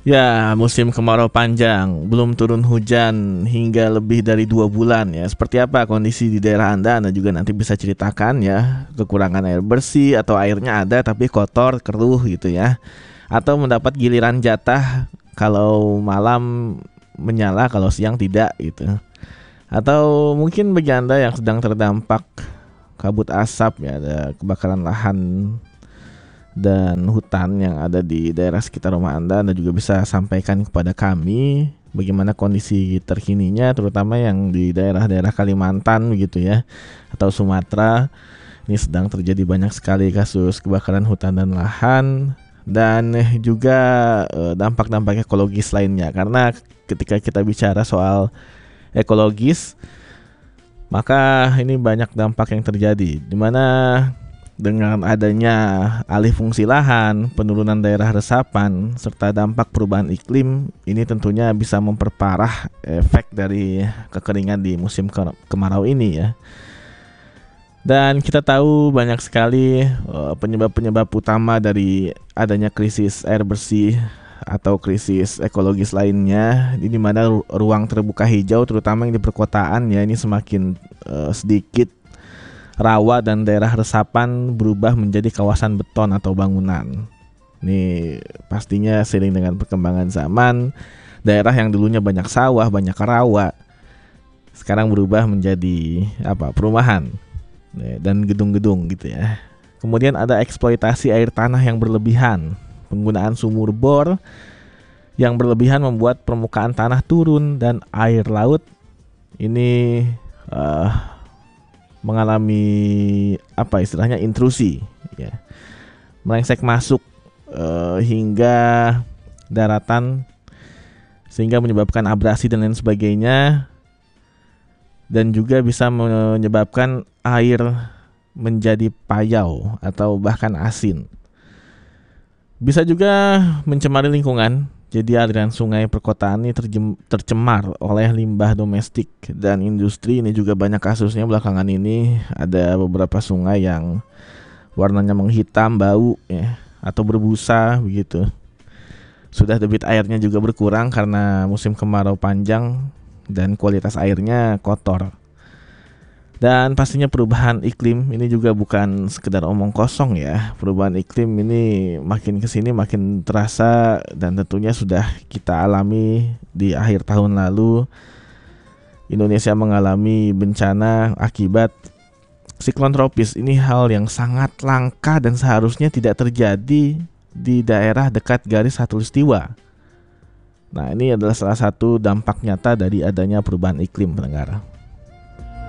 Ya, musim kemarau panjang, belum turun hujan hingga lebih dari 2 bulan ya. Seperti apa kondisi di daerah Anda juga nanti bisa ceritakan ya. Kekurangan air bersih atau airnya ada tapi kotor, keruh gitu ya. Atau mendapat giliran jatah kalau malam menyala, kalau siang tidak gitu. Atau mungkin bagi Anda yang sedang terdampak kabut asap ya, ada kebakaran lahan dan hutan yang ada di daerah sekitar rumah Anda juga bisa sampaikan kepada kami bagaimana kondisi terkininya, terutama yang di daerah-daerah Kalimantan begitu ya, atau Sumatera. Ini sedang terjadi banyak sekali kasus kebakaran hutan dan lahan, dan juga dampak-dampak ekologis lainnya. Karena ketika kita bicara soal ekologis, maka ini banyak dampak yang terjadi, di mana dengan adanya alih fungsi lahan, penurunan daerah resapan, serta dampak perubahan iklim, ini tentunya bisa memperparah efek dari kekeringan di musim kemarau ini ya. Dan kita tahu banyak sekali penyebab-penyebab utama dari adanya krisis air bersih atau krisis ekologis lainnya, di mana ruang terbuka hijau terutama yang di perkotaan ya, ini semakin sedikit rawa dan daerah resapan berubah menjadi kawasan beton atau bangunan. Ini pastinya seiring dengan perkembangan zaman, daerah yang dulunya banyak sawah, banyak rawa, sekarang berubah menjadi perumahan dan gedung-gedung gitu ya. Kemudian ada eksploitasi air tanah yang berlebihan, penggunaan sumur bor yang berlebihan membuat permukaan tanah turun dan air laut ini mengalami istilahnya intrusi ya, melengsek masuk hingga daratan, sehingga menyebabkan abrasi dan lain sebagainya, dan juga bisa menyebabkan air menjadi payau atau bahkan asin. Bisa juga mencemari lingkungan. Jadi aliran sungai perkotaan ini tercemar oleh limbah domestik dan industri. Ini juga banyak kasusnya belakangan ini. Ada beberapa sungai yang warnanya menghitam, bau ya, atau berbusa begitu. Sudah debit airnya juga berkurang karena musim kemarau panjang dan kualitas airnya kotor. Dan pastinya perubahan iklim ini juga bukan sekedar omong kosong ya. Perubahan iklim ini makin kesini makin terasa, dan tentunya sudah kita alami di akhir tahun lalu. Indonesia mengalami bencana akibat siklon tropis. Ini hal yang sangat langka dan seharusnya tidak terjadi di daerah dekat garis khatulistiwa. Nah, ini adalah salah satu dampak nyata dari adanya perubahan iklim, pendengar.